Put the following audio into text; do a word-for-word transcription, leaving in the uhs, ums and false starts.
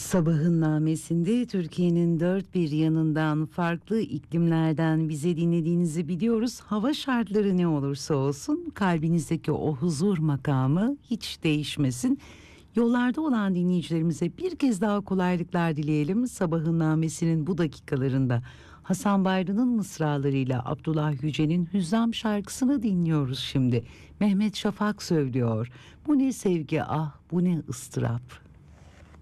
Sabahın namesinde Türkiye'nin dört bir yanından, farklı iklimlerden bize dinlediğinizi biliyoruz. Hava şartları ne olursa olsun kalbinizdeki o huzur makamı hiç değişmesin. Yollarda olan dinleyicilerimize bir kez daha kolaylıklar dileyelim. Sabahın namesinin bu dakikalarında Hasan Bayrak'ın mısralarıyla Abdullah Yücel'in Hüzzam şarkısını dinliyoruz şimdi. Mehmet Şafak söylüyor. Bu ne sevgi ah, bu ne ıstırap.